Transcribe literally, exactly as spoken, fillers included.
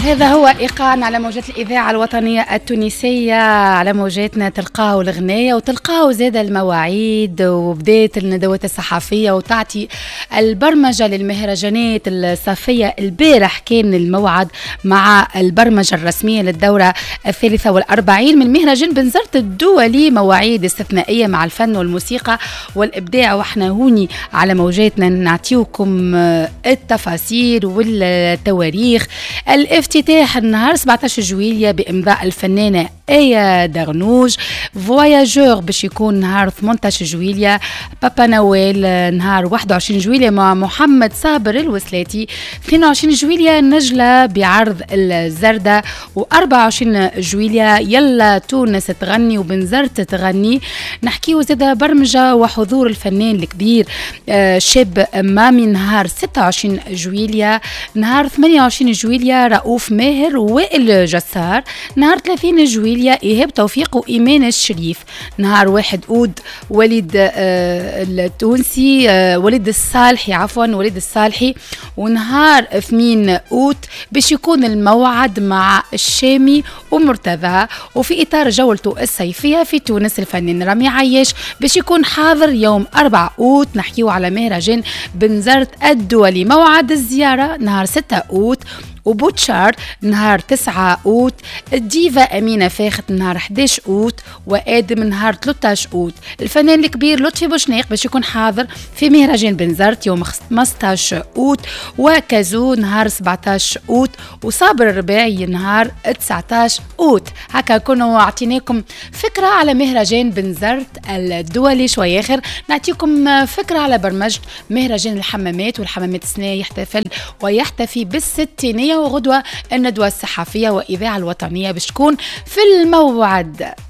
هذا هو إيقاعنا على موجات الإذاعة الوطنية التونسية. على موجاتنا تلقاو الغناية وتلقاو زاد المواعيد وبداية الندوات الصحفية وتعطي البرمجة للمهرجانات الصيفية. البارح كان الموعد مع البرمجة الرسمية للدورة الثالثة والأربعين من مهرجان بنزرت الدولي، مواعيد استثنائية مع الفن والموسيقى والإبداع. وإحنا هوني على موجاتنا نعطيوكم التفاصيل والتواريخ. الافتتاح النهار سبعة عشر جويلية بإمضاء الفنانة آية دغنوج. فواياجور باش يكون نهار ثمانية عشر جويلية. بابا نويل نهار واحد وعشرين جويلية مع محمد صابر الوسلاتي. اثنين وعشرين جويلية نجلة بعرض الزردة. وأربعة وعشرين جويلية يلا تونس تغني وبنزرت تغني. نحكيو زاد برمجة وحضور الفنان الكبير شاب مامي نهار ستة وعشرين جويلية. نهار ثمانية وعشرين جويلية رؤوف ماهر وائل جسار. نهار ثلاثين جويلية إيهاب توفيق وإيمان الشريف. نهار واحد أود وليد آه التونسي آه وليد الصالحي عفوا وليد الصالحي. ونهار اثنين أوت باش يكون الموعد مع الشامي ومرتضى. وفي إطار جولته الصيفية في تونس الفنان رامي عياش باش يكون حاضر يوم أربعة أوت. نحكيو على مهرجان بنزرت الدولي. موعد الزيارة نهار ستة أوت. وبوتشار نهار تسعة أوت. الديفا أمينة فاخت نهار أحد عشر أوت. وآدم نهار ثلاثة عشر أوت. الفنان الكبير لطفي بوشناق باش يكون حاضر في مهرجان بنزرت يوم خمسة عشر أوت. وكازو نهار سبعة عشر أوت. وصابر الرباعي نهار تسعة عشر أوت. هكا كنا أعطيناكم فكرة على مهرجان بنزرت الدولي. شوي آخر نعطيكم فكرة على برمجة مهرجان الحمامات. والحمامات السنة يحتفل ويحتفي بالستينية. وغدوة الندوة الصحفية وإذاعة الوطنية باش تكون في الموعد.